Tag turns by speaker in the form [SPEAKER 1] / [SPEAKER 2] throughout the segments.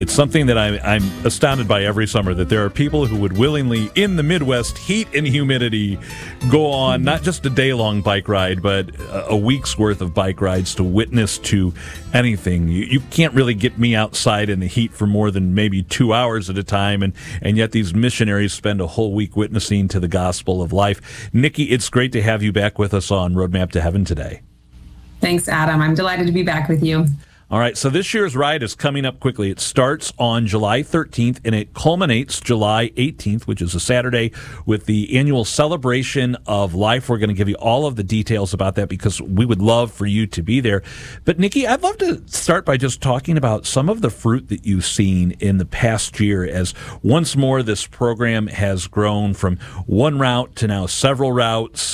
[SPEAKER 1] It's something that I'm astounded by every summer, that there are people who would willingly, in the Midwest, heat and humidity, go on not just a day-long bike ride, but a week's worth of bike rides to witness to anything. You can't really get me outside in the heat for more than maybe 2 hours at a time, and yet these missionaries spend a whole week witnessing to the gospel of life. Nikki, it's great to have you back with us on Roadmap to Heaven today.
[SPEAKER 2] Thanks, Adam. I'm delighted to be back with you.
[SPEAKER 1] All right, so this year's ride is coming up quickly. It starts on July 13th, and it culminates July 18th, which is a Saturday, with the annual Celebration of Life. We're going to give you all of the details about that because we would love for you to be there. But, Nikki, I'd love to start by just talking about some of the fruit that you've seen in the past year as once more this program has grown from one route to now several routes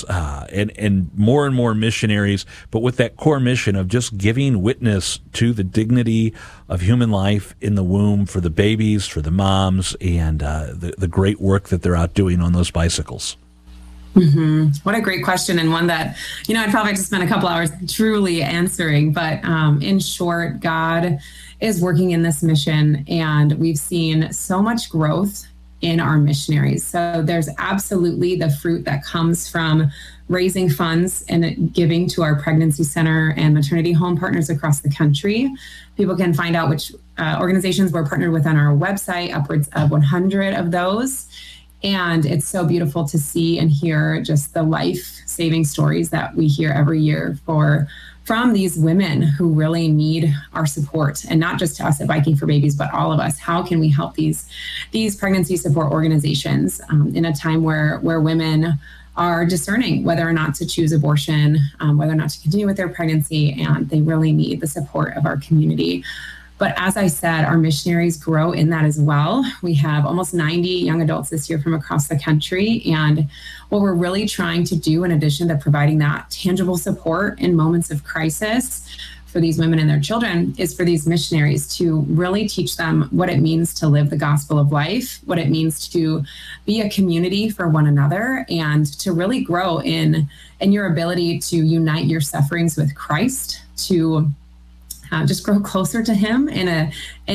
[SPEAKER 1] and more missionaries, but with that core mission of just giving witness to the dignity of human life in the womb for the babies, for the moms, and the great work that they're out doing on those bicycles.
[SPEAKER 2] Mm-hmm. What a great question, and one that, I'd probably have to spend a couple hours truly answering. But in short, God is working in this mission, and we've seen so much growth in our missionaries. So there's absolutely the fruit that comes from raising funds and giving to our pregnancy center and maternity home partners across the country. People can find out which organizations we're partnered with on our website, upwards of 100 of those. And it's so beautiful to see and hear just the life-saving stories that we hear every year from these women who really need our support, and not just to us at Biking for Babies, but all of us. How can we help these pregnancy support organizations in a time where women are discerning whether or not to choose abortion, whether or not to continue with their pregnancy, and they really need the support of our community. But as I said, our missionaries grow in that as well. We have almost 90 young adults this year from across the country. And what we're really trying to do, in addition to providing that tangible support in moments of crisis for these women and their children, is for these missionaries to really teach them what it means to live the gospel of life, what it means to be a community for one another, and to really grow in your ability to unite your sufferings with Christ, to just grow closer to him in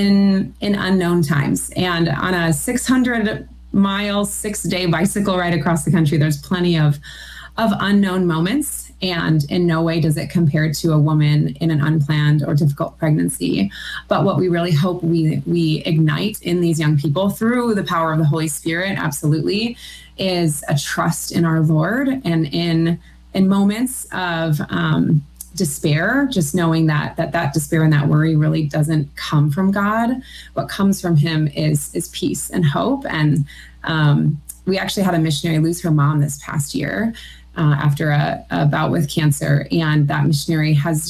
[SPEAKER 2] unknown times. And on a 600-mile, 6-day bicycle ride across the country, there's plenty of unknown moments. And in no way does it compare to a woman in an unplanned or difficult pregnancy. But what we really hope we ignite in these young people through the power of the Holy Spirit, absolutely, is a trust in our Lord. And in moments of despair, just knowing that despair and that worry really doesn't come from God. What comes from him is peace and hope. And we actually had a missionary lose her mom this past year after a bout with cancer. And that missionary has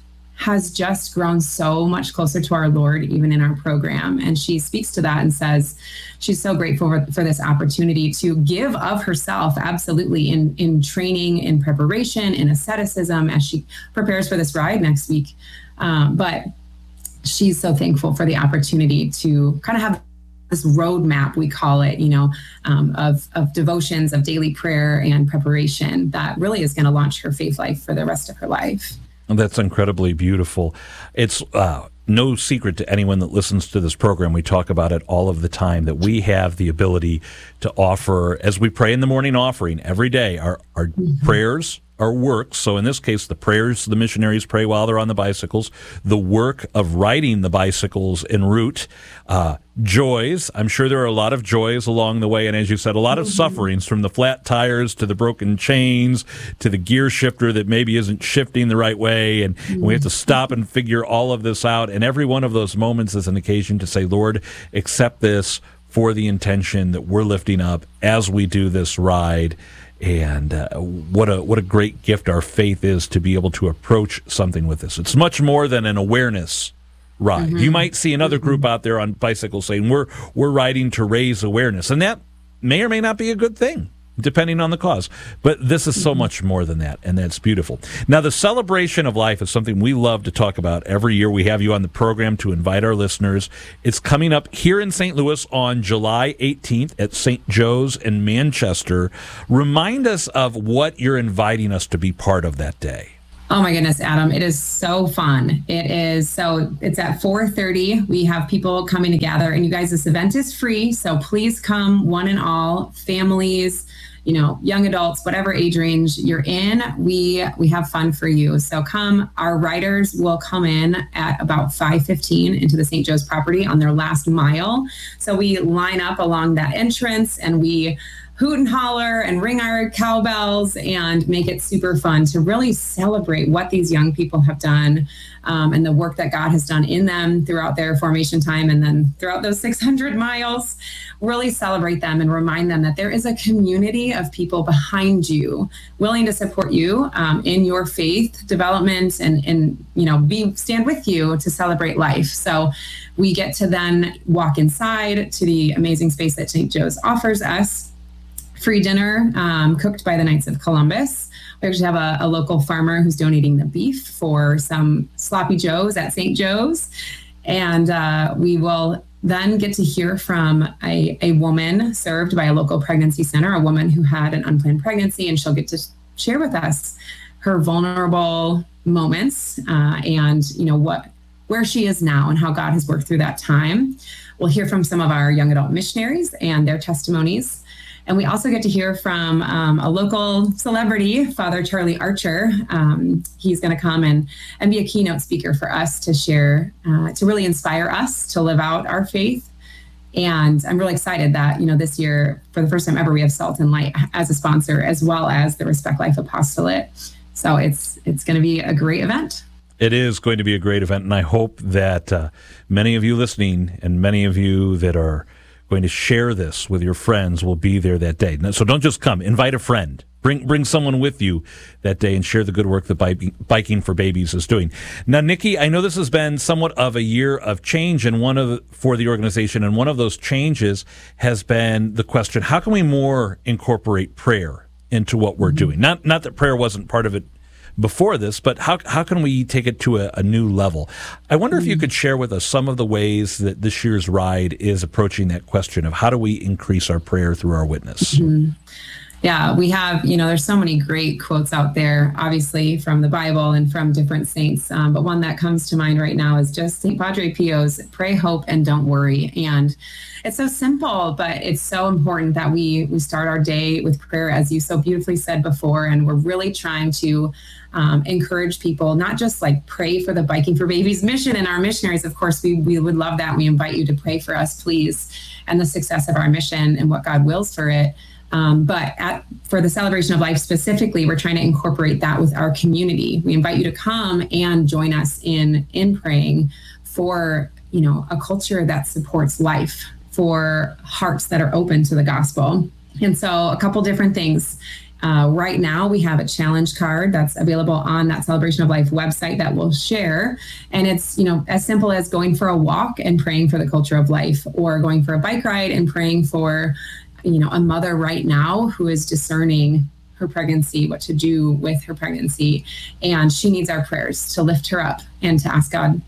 [SPEAKER 2] just grown so much closer to our Lord, even in our program. And she speaks to that and says she's so grateful for this opportunity to give of herself, absolutely, in training, in preparation, in asceticism, as she prepares for this ride next week. But she's so thankful for the opportunity to kind of have this roadmap, we call it, of devotions, of daily prayer and preparation that really is going to launch her faith life for the rest of her life.
[SPEAKER 1] That's incredibly beautiful. It's no secret to anyone that listens to this program. We talk about it all of the time, that we have the ability to offer, as we pray in the morning offering every day, our prayers, our works. So in this case, the prayers the missionaries pray while they're on the bicycles, the work of riding the bicycles en route, joys. I'm sure there are a lot of joys along the way. And as you said, a lot of sufferings, from the flat tires to the broken chains to the gear shifter that maybe isn't shifting the right way. And we have to stop and figure all of this out. And every one of those moments is an occasion to say, Lord, accept this for the intention that we're lifting up as we do this ride. And what a great gift our faith is to be able to approach something with this. It's much more than an awareness ride. You might see another group out there on bicycles saying we're riding to raise awareness, and that may or may not be a good thing, depending on the cause. But this is so much more than that, and that's beautiful. Now, the celebration of life is something we love to talk about every year. We have you on the program to invite our listeners. It's coming up here in St. Louis on July 18th at St. Joe's in Manchester. Remind us of what you're inviting us to be part of that day.
[SPEAKER 2] Oh my goodness, Adam. It is so fun. It's at 4:30. We have people coming together, and you guys, this event is free. So please come, one and all, families, young adults, whatever age range you're in, we have fun for you. So come. Our riders will come in at about 5:15 into the St. Joe's property on their last mile. So we line up along that entrance, and we hoot and holler and ring our cowbells and make it super fun to really celebrate what these young people have done, and the work that God has done in them throughout their formation time and then throughout those 600 miles. Really celebrate them and remind them that there is a community of people behind you willing to support you in your faith development and stand with you to celebrate life. So we get to then walk inside to the amazing space that St. Joe's offers us. Free dinner cooked by the Knights of Columbus. We actually have a local farmer who's donating the beef for some sloppy joes at St. Joe's. And we will then get to hear from a woman served by a local pregnancy center, a woman who had an unplanned pregnancy, and she'll get to share with us her vulnerable moments and where she is now and how God has worked through that time. We'll hear from some of our young adult missionaries and their testimonies. And we also get to hear from a local celebrity, Father Charlie Archer. He's going to come and be a keynote speaker for us to share, to really inspire us to live out our faith. And I'm really excited that, this year, for the first time ever, we have Salt and Light as a sponsor, as well as the Respect Life Apostolate. So it's going to be a great event.
[SPEAKER 1] It is going to be a great event, and I hope that many of you listening and many of you that are going to share this with your friends will be there that day. So don't just come. Invite a friend. Bring someone with you that day and share the good work that Biking for Babies is doing. Now, Nikki, I know this has been somewhat of a year of change for the organization, and one of those changes has been the question, how can we more incorporate prayer into what we're doing? Not that prayer wasn't part of it before this, but how can we take it to a new level? I wonder if you could share with us some of the ways that this year's ride is approaching that question of how do we increase our prayer through our witness?
[SPEAKER 2] Yeah, we have, there's so many great quotes out there, obviously from the Bible and from different saints. But one that comes to mind right now is just St. Padre Pio's, pray, hope, and don't worry. And it's so simple, but it's so important that we start our day with prayer, as you so beautifully said before. And we're really trying to encourage people, not just like pray for the Biking for Babies mission and our missionaries. Of course, we would love that. We invite you to pray for us, please, and the success of our mission and what God wills for it. But for the Celebration of Life specifically, we're trying to incorporate that with our community. We invite you to come and join us in praying for, a culture that supports life, for hearts that are open to the gospel. And so a couple different things. Right now, we have a challenge card that's available on that Celebration of Life website that we'll share. And it's, as simple as going for a walk and praying for the culture of life, or going for a bike ride and praying for a mother right now who is discerning her pregnancy, what to do with her pregnancy. And she needs our prayers to lift her up and to ask God,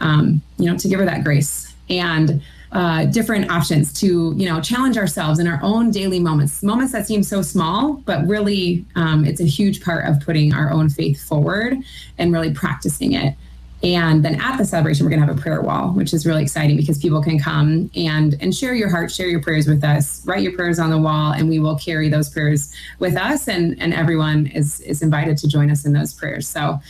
[SPEAKER 2] to give her that grace. And different options to, challenge ourselves in our own daily moments that seem so small, but really it's a huge part of putting our own faith forward and really practicing it. And then at the celebration, we're going to have a prayer wall, which is really exciting because people can come and share your heart, share your prayers with us, write your prayers on the wall, and we will carry those prayers with us. And everyone is invited to join us in those prayers. So,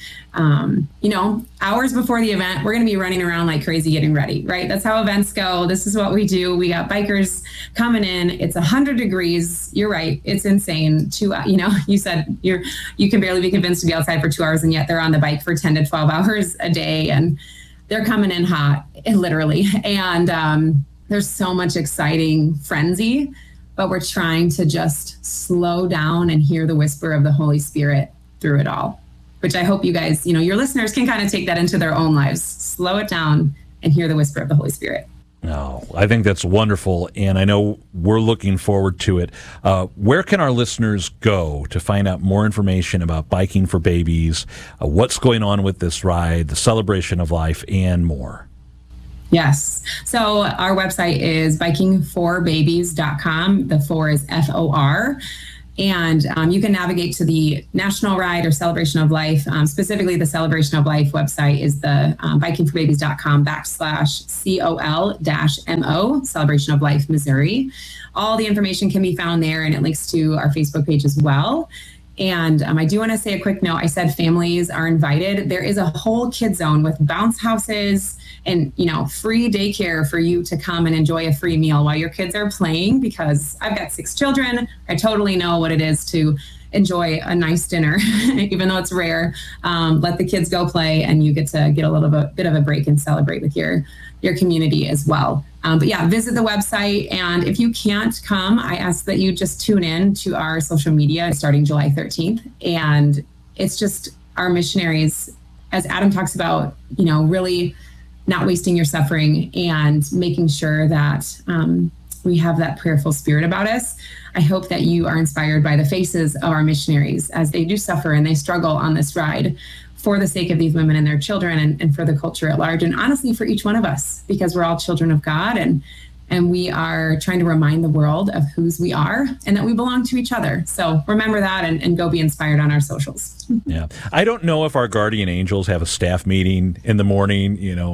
[SPEAKER 2] hours before the event, we're going to be running around like crazy getting ready, right? That's how events go. This is what we do. We got bikers coming in. It's 100 degrees. You're right. It's insane. You said you can barely be convinced to be outside for 2 hours, and yet they're on the bike for 10 to 12 hours a day, and they're coming in hot, literally. And there's so much exciting frenzy, but we're trying to just slow down and hear the whisper of the Holy Spirit through it all, which I hope you guys, your listeners can kind of take that into their own lives. Slow it down and hear the whisper of the Holy Spirit.
[SPEAKER 1] No, I think that's wonderful, and I know we're looking forward to it. Where can our listeners go to find out more information about Biking for Babies, what's going on with this ride, the Celebration of Life, and more?
[SPEAKER 2] Yes. So our website is bikingforbabies.com. The 4 is FOR. And you can navigate to the National Ride or Celebration of Life. Specifically, the Celebration of Life website is the bikingforbabies.com/COL-MO, Celebration of Life, Missouri. All the information can be found there, and it links to our Facebook page as well. And I do want to say a quick note. I said families are invited. There is a whole kid zone with bounce houses and, free daycare for you to come and enjoy a free meal while your kids are playing, because I've got 6 children. I totally know what it is to enjoy a nice dinner, even though it's rare. Let the kids go play, and you get to get a little bit of a break and celebrate with your community as well. But yeah, visit the website. And if you can't come, I ask that you just tune in to our social media starting July 13th. And it's just our missionaries, as Adam talks about, really not wasting your suffering and making sure that we have that prayerful spirit about us. I hope that you are inspired by the faces of our missionaries as they do suffer and they struggle on this ride for the sake of these women and their children, and for the culture at large, and honestly for each one of us, because we're all children of God, and we are trying to remind the world of whose we are and that we belong to each other. So remember that, and go be inspired on our socials.
[SPEAKER 1] Yeah. I don't know if our guardian angels have a staff meeting in the morning,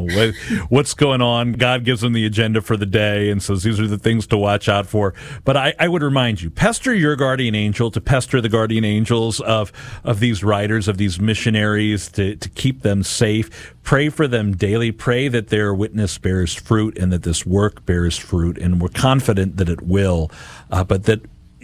[SPEAKER 1] what's going on. God gives them the agenda for the day and says these are the things to watch out for. But I would remind you, pester your guardian angel to pester the guardian angels of these riders, of these missionaries, to keep them safe. Pray for them daily. Pray that their witness bears fruit and that this work bears fruit. And we're confident that it will, but that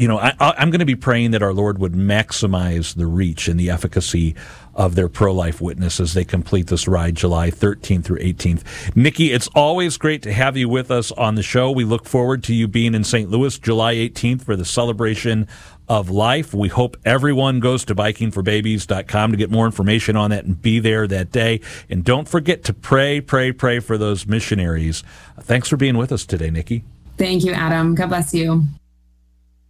[SPEAKER 1] I'm going to be praying that our Lord would maximize the reach and the efficacy of their pro-life witness as they complete this ride July 13th through 18th. Nikki, it's always great to have you with us on the show. We look forward to you being in St. Louis July 18th for the Celebration of Life. We hope everyone goes to bikingforbabies.com to get more information on that and be there that day. And don't forget to pray for those missionaries. Thanks for being with us today, Nikki.
[SPEAKER 2] Thank you, Adam. God bless you.